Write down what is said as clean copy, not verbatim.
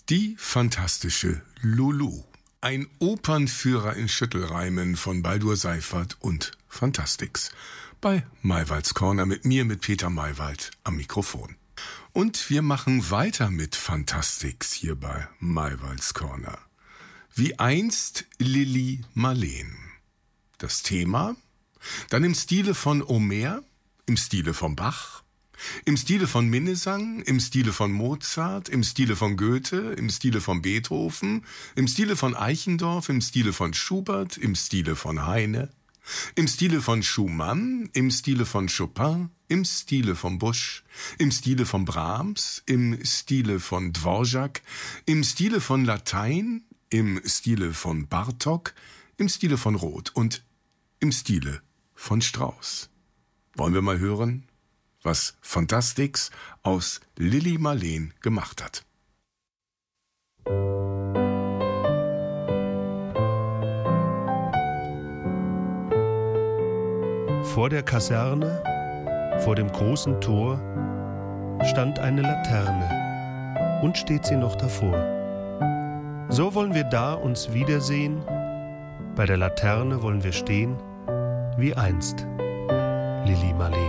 Die fantastische Lulu. Ein Opernführer in Schüttelreimen von Baldur Seiffert und Fantastix. Bei Maywalds Corner mit mir, mit Peter Maywald am Mikrofon. Und wir machen weiter mit Fantastix hier bei Maywalds Corner. Wie einst Lili Marleen. Das Thema? Dann im Stile von Homer, im Stile von Bach, im Stile von Minnesang, im Stile von Mozart, im Stile von Goethe, im Stile von Beethoven, im Stile von Eichendorff, im Stile von Schubert, im Stile von Heine, im Stile von Schumann, im Stile von Chopin, im Stile von Busch, im Stile von Brahms, im Stile von Dvorak, im Stile von Latein, im Stile von Bartok, im Stile von Roth und im Stile von Strauss. Wollen wir mal hören, was Fantastix aus Lili Marleen gemacht hat. Vor der Kaserne, vor dem großen Tor, stand eine Laterne und steht sie noch davor. So wollen wir da uns wiedersehen, bei der Laterne wollen wir stehen, wie einst Lili Marleen.